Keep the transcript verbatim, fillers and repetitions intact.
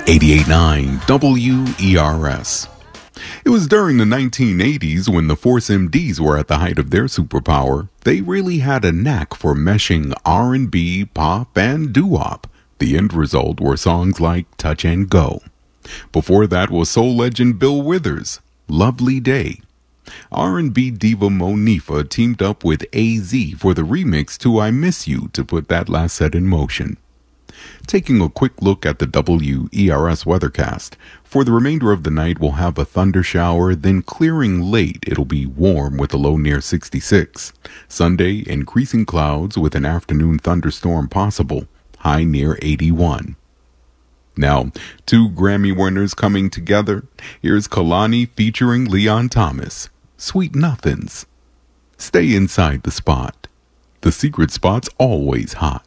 eighty-eight point nine W E R S. It was during the nineteen eighties when the Force M Ds were at the height of their superpower. They really had a knack for meshing R and B, pop, and doo-wop. The end result were songs like Touch and Go. Before that was soul legend Bill Withers' Lovely Day. R and B diva Monifah teamed up with A Z for the remix to I Miss You to put that last set in motion. Taking a quick look at the W E R S weathercast, for the remainder of the night we'll have a thunder shower, then clearing late it'll be warm with a low near sixty-six. Sunday, increasing clouds with an afternoon thunderstorm possible, high near eighty-one. Now, two Grammy winners coming together. Here's Kehlani featuring Leon Thomas, Sweet Nothings. Stay inside the spot. The secret spot's always hot.